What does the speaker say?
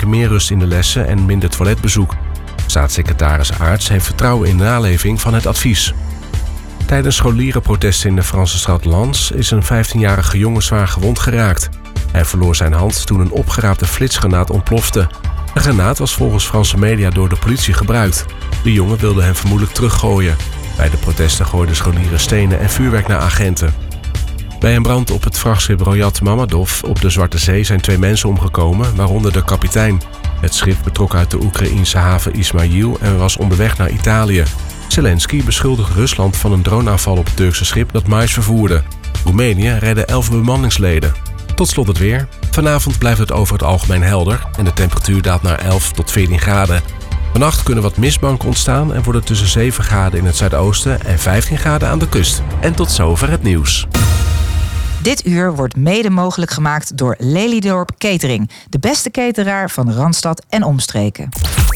meer rust in de lessen en minder toiletbezoek. Staatssecretaris Aerts heeft vertrouwen in de naleving van het advies. Tijdens scholierenprotesten in de Franse stad Lens is een 15-jarige jongen zwaar gewond geraakt. Hij verloor zijn hand toen een opgeraapte flitsgranaat ontplofte. De granaat was volgens Franse media door de politie gebruikt. De jongen wilde hem vermoedelijk teruggooien. Bij de protesten gooiden scholieren stenen en vuurwerk naar agenten. Bij een brand op het vrachtschip Royal Mammadov op de Zwarte Zee zijn 2 mensen omgekomen, waaronder de kapitein. Het schip betrok uit de Oekraïense haven Ismail en was onderweg naar Italië. Zelensky beschuldigt Rusland van een droneaanval op het Turkse schip dat mais vervoerde. Roemenië redde 11 bemanningsleden. Tot slot het weer. Vanavond blijft het over het algemeen helder en de temperatuur daalt naar 11 tot 14 graden. Vannacht kunnen wat mistbanken ontstaan en worden tussen 7 graden in het zuidoosten en 15 graden aan de kust. En tot zover het nieuws. Dit uur wordt mede mogelijk gemaakt door Lelydorp Catering, de beste cateraar van Randstad en omstreken.